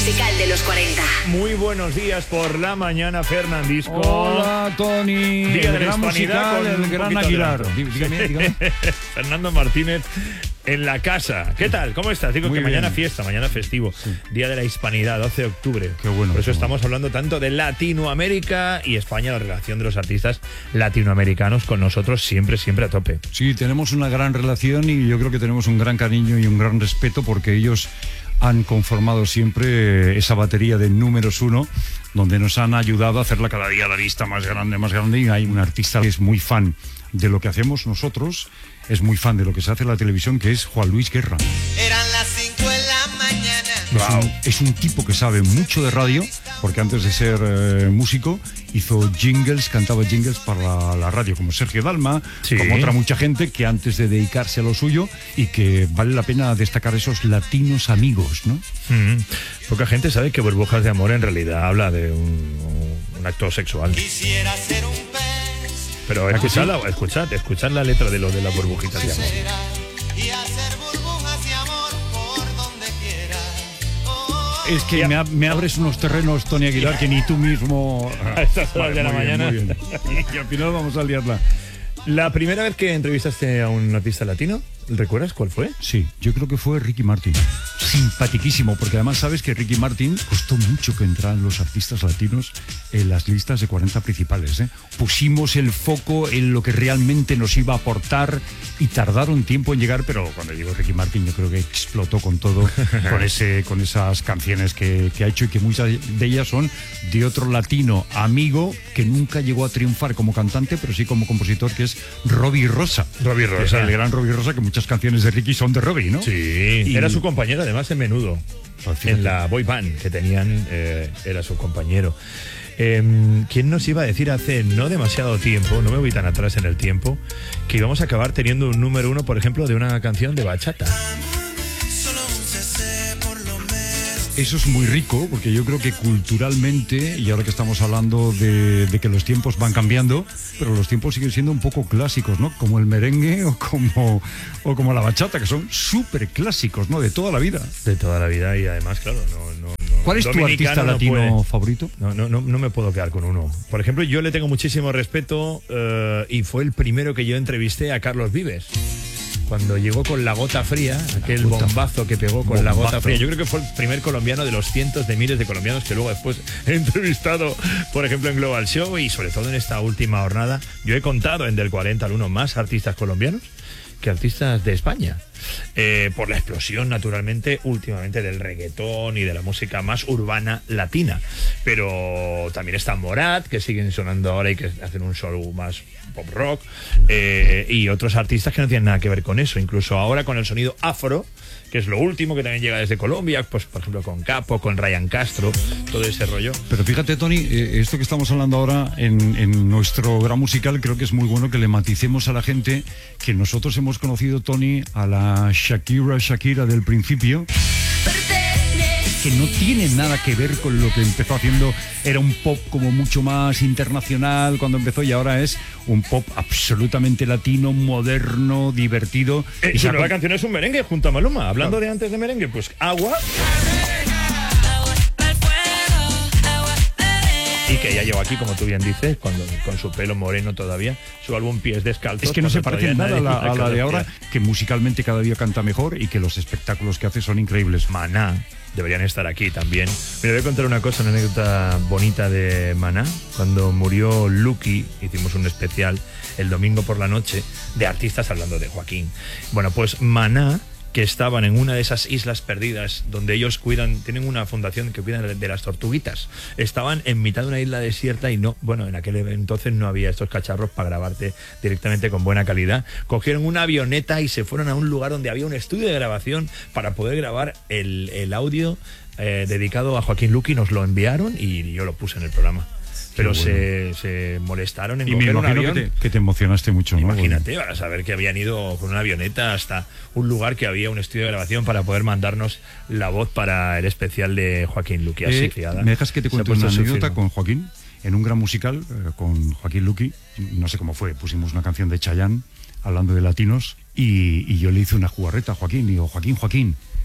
Musical de los 40. Muy buenos días por la mañana, Fernandisco. Hola, Tony. Día de el la gran Hispanidad musical, con el un gran poquito de Aguilar. adelanto. Dígame. Fernando Martínez en la casa. ¿Qué tal? ¿Cómo estás? Digo Muy que mañana bien. fiesta, mañana festivo. Sí. Día de la Hispanidad, 12 de octubre. Qué bueno, Por eso qué estamos hablando tanto de Latinoamérica y España, la relación de los artistas latinoamericanos con nosotros siempre a tope. Sí, tenemos una gran relación y yo creo que tenemos un gran cariño y un gran respeto porque ellos han conformado siempre esa batería de números uno, donde nos han ayudado a hacerla cada día la lista más grande. Y hay un artista que es muy fan de lo que hacemos nosotros, es muy fan de lo que se hace en la televisión, que es Juan Luis Guerra. Eran las 5 de la mañana. Es un tipo que sabe mucho de radio, porque antes de ser músico hizo jingles, cantaba jingles para la radio, como Sergio Dalma, Sí. como otra mucha gente que antes de dedicarse a lo suyo, y que vale la pena destacar esos latinos amigos, ¿no? Poca gente sabe que Burbujas de Amor en realidad habla de un acto sexual. Quisiera ser un pez. Pero ¿A que sí? escuchad la letra de lo de las burbujitas de amor. Y hacer burbujas de amor por donde quiera. Es que me abres unos terrenos, Tony Aguilar, que ni tú mismo... A estas horas de la muy bien, mañana. muy bien. Y al final vamos a liarla. La primera vez que entrevistaste a un artista latino, ¿recuerdas cuál fue? Sí, yo creo que fue Ricky Martin. Simpatiquísimo, porque además sabes que Ricky Martin costó mucho que entraran los artistas latinos en las listas de 40 principales, ¿eh? Pusimos el foco en lo que realmente nos iba a aportar y tardaron tiempo en llegar, pero cuando llegó Ricky Martin yo creo que explotó con todo, con esas canciones que ha hecho, y que muchas de ellas son de otro latino amigo que nunca llegó a triunfar como cantante, pero sí como compositor, que es Robbie Rosa. Robbie Que es Rosa. el gran Robbie Rosa, que muchas canciones de Ricky son de Robbie, ¿no? Sí, Y- era su compañero además en Menudo. Pues fíjate. En la boy band que tenían, era su compañero. ¿Quién nos iba a decir hace no demasiado tiempo, no me voy tan atrás en el tiempo, que íbamos a acabar teniendo un número uno, por ejemplo, de una canción de bachata? Solo un cc por lo menos. Eso es muy rico, porque yo creo que culturalmente, y ahora que estamos hablando de que los tiempos van cambiando, pero los tiempos siguen siendo un poco clásicos, ¿no? Como el merengue o como la bachata, que son súper clásicos, ¿no? De toda la vida. De toda la vida, y además, claro, no. ¿Cuál es tu dominicano artista no latino puede. favorito? No me puedo quedar con uno. Por ejemplo, yo le tengo muchísimo respeto, y fue el primero que yo entrevisté a Carlos Vives. Cuando llegó con La Gota Fría, aquel Gota. bombazo que pegó con La Gota Bombazo. Fría. Yo creo que fue el primer colombiano de los cientos de miles de colombianos que luego después he entrevistado, por ejemplo, en Global Show, y sobre todo en esta última jornada. Yo he contado en Del 40 al 1 más artistas colombianos que artistas de España. Por la explosión, naturalmente, últimamente del reggaetón y de la música más urbana latina. Pero también está Morat, que siguen sonando ahora y que hacen un show más pop rock, y otros artistas que no tienen nada que ver con eso. Incluso ahora con el sonido afro, que es lo último, que también llega desde Colombia, pues por ejemplo con Capo, con Ryan Castro, todo ese rollo. Pero fíjate, Tony, esto que estamos hablando ahora en nuestro gran musical, creo que es muy bueno que le maticemos a la gente que nosotros hemos conocido, Tony, a la Shakira del principio, que no tiene nada que ver con lo que empezó haciendo. Era un pop como mucho más internacional cuando empezó, y ahora es un pop absolutamente latino, moderno, divertido. Y su nueva canción es un merengue junto a Maluma. Hablando de antes de merengue, pues Agua. Y que ya lleva aquí, como tú bien dices, con su pelo moreno todavía, su álbum Pies Descalzos. Es que no se cuando parece todavía nada nadie a la de ahora, conocía. que musicalmente cada día canta mejor y que los espectáculos que hace son increíbles. Maná deberían estar aquí también. Me voy a contar una cosa, una anécdota bonita de Maná. Cuando murió Lucky, hicimos un especial el domingo por la noche de artistas hablando de Joaquín. Bueno, pues Maná, que estaban en una de esas islas perdidas donde ellos tienen una fundación que cuida de las tortuguitas. Estaban en mitad de una isla desierta y en aquel entonces no había estos cacharros para grabarte directamente con buena calidad. Cogieron una avioneta y se fueron a un lugar donde había un estudio de grabación para poder grabar el audio dedicado a Joaquín Luqui. Nos lo enviaron y yo lo puse en el programa. Pero bueno. se molestaron en Y me coger un imagino avión. que te emocionaste mucho, ¿no? Imagínate, para saber que habían ido con una avioneta hasta un lugar que había un estudio de grabación para poder mandarnos la voz para el especial de Joaquín Luqui. Así que ya ¿Me dejas que te se ha cuente puesto una su anécdota firma. con Joaquín? En un gran musical con Joaquín Luqui, no sé cómo fue, pusimos una canción de Chayanne hablando de latinos, y yo le hice una jugarreta a Joaquín. Digo, Joaquín,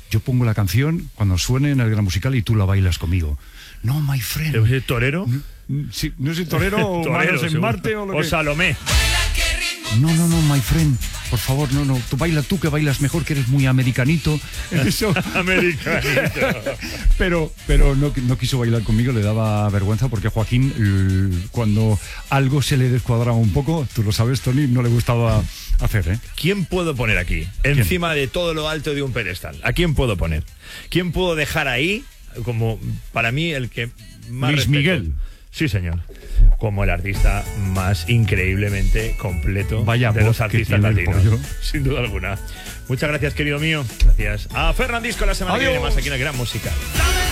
yo pongo la canción cuando suene en el Gran Musical y tú la bailas conmigo. No, my friend. ¿Es torero? Sí, no sé, torero o Manos en Marte o lo que... O Salomé. No, my friend, por favor, no, tú que bailas mejor, que eres muy americanito. Eso. Americanito. Pero no quiso bailar conmigo, le daba vergüenza porque Joaquín, cuando algo se le descuadraba un poco, tú lo sabes, Tony, no le gustaba hacer, ¿eh? ¿Quién puedo poner aquí? Encima de todo lo alto de un pedestal. ¿A quién puedo poner? ¿Quién puedo dejar ahí como, para mí, el que más Luis respeto? Miguel. Sí, señor. Como el artista más increíblemente completo de los artistas latinos. Sin duda alguna. Muchas gracias, querido mío. Gracias a Fernandisco la semana que viene más aquí en el Gran Musical.